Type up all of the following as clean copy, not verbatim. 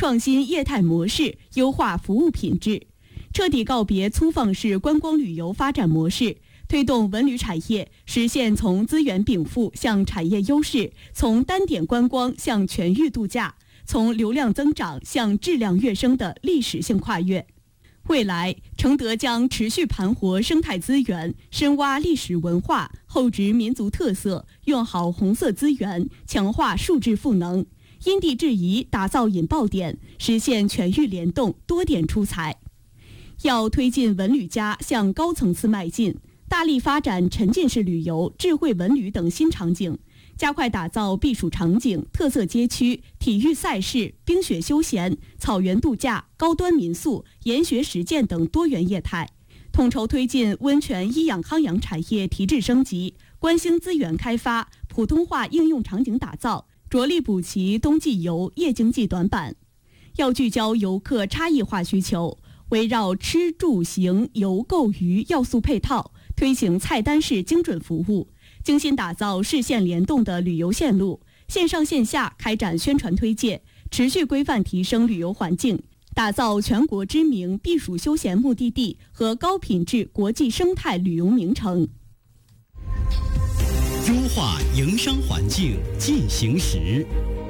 创新业态模式，优化服务品质，彻底告别粗放式观光旅游发展模式，推动文旅产业实现从资源禀赋向产业优势，从单点观光向全域度假，从流量增长向质量跃升的历史性跨越。未来，承德将持续盘活生态资源，深挖历史文化，厚植民族特色，用好红色资源，强化数字赋能，因地制宜打造引爆点，实现全域联动，多点出彩。要推进文旅+向高层次迈进，大力发展沉浸式旅游、智慧文旅等新场景，加快打造避暑场景、特色街区、体育赛事、冰雪休闲、草原度假、高端民宿、研学实践等多元业态，统筹推进温泉医养康养产业提质升级，观星资源开发、普通话应用场景打造，着力补齐冬季游、夜经济短板。要聚焦游客差异化需求，围绕吃住行游购娱要素配套，推行菜单式精准服务，精心打造市县联动的旅游线路，线上线下开展宣传推介，持续规范提升旅游环境，打造全国知名避暑休闲目的地和高品质国际生态旅游名城。 优化营商环境进行时。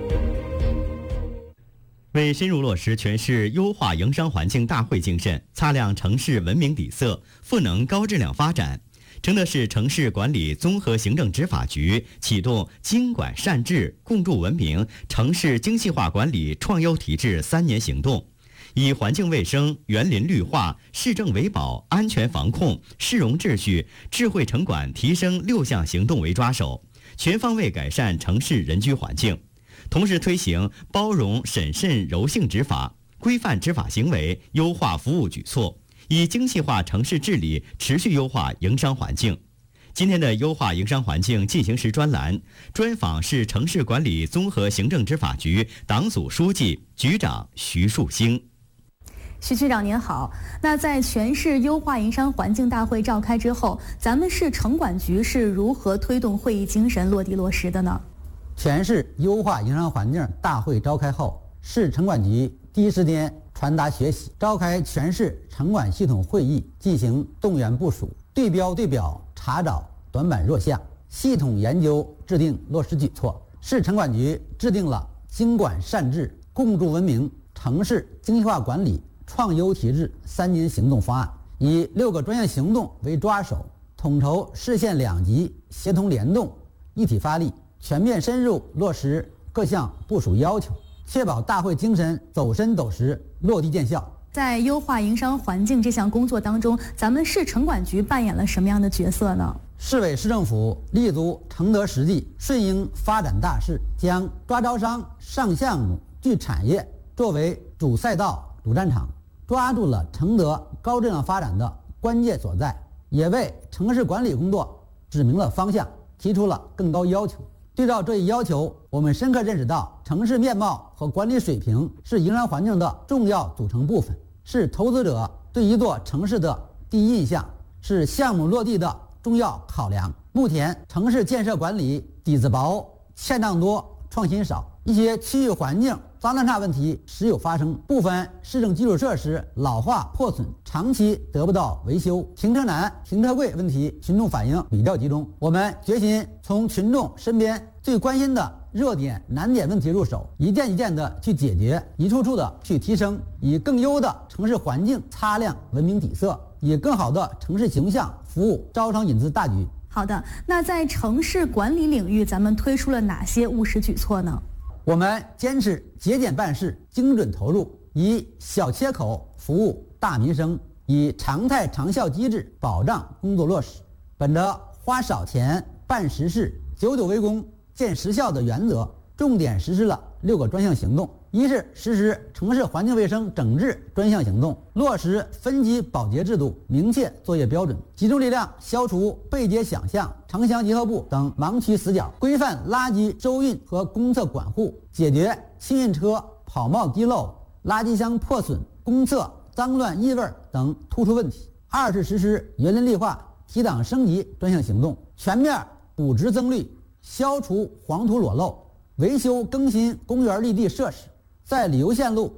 为深入落实全市优化营商环境大会精神，擦亮城市文明底色，赋能高质量发展，承德市城市管理综合行政执法局启动精管善治、共筑文明城市精细化管理创优提质3年行动，以环境卫生、园林绿化、市政维保、安全防控、市容秩序、智慧城管提升6项行动为抓手，全方位改善城市人居环境。同时推行包容、审慎、柔性执法，规范执法行为，优化服务举措，以精细化城市治理，持续优化营商环境。今天的优化营商环境进行时专栏，专访是城市管理综合行政执法局党组书记、局长徐树兴。 徐局长您好，那在全市优化营商环境大会召开之后，咱们市城管局是如何推动会议精神落地落实的呢？ 全市优化营商环境大会召开后，市城管局第一时间传达学习，召开全市城管系统会议，进行动员部署，对标对表，查找短板弱项，系统研究制定落实举措。市城管局制定了精管善治、共筑文明城市精细化管理创优提质3年行动方案，以6个专项行动为抓手，统筹市县2级协同联动，一体发力，全面深入落实各项部署要求，确保大会精神走深走实，落地见效。 在优化营商环境这项工作当中，咱们市城管局扮演了什么样的角色呢？ 市委市政府立足承德实际，顺应发展大势，将抓招商、上项目、聚产业作为主赛道、主战场，抓住了承德高质量发展的关键所在，也为城市管理工作指明了方向，提出了更高要求。对照这一要求，我们深刻认识到，城市面貌和管理水平是营商环境的重要组成部分，是投资者对一座城市的第一印象，是项目落地的重要考量。目前，城市建设管理底子薄、欠账多、创新少，一些区域环境脏乱差问题时有发生，部分市政基础设施老化破损，长期得不到维修，停车难、停车贵问题群众反映比较集中。我们决心从群众身边最关心的热点难点问题入手，一件一件的去解决，一处处的去提升，以更优的城市环境擦亮文明底色，以更好的城市形象服务招商引资大局。 好的，那在城市管理领域，咱们推出了哪些务实举措呢？ 我们坚持节俭办事、精准投入，以小切口服务大民生，以常态长效机制保障工作落实。本着花少钱办实事、久久为功、见实效的原则，重点实施了6个专项行动。一是实施城市环境卫生整治专项行动，落实分级保洁制度，明确作业标准，集中力量消除背街小巷、城乡结合部等盲区死角，规范垃圾收运和公厕管护，解决清运车跑冒滴漏、垃圾箱破损、公厕脏乱异味等突出问题。二是实施园林绿化提档升级专项行动，全面补植增绿，消除黄土裸露，维修更新公园绿地设施，在旅游线路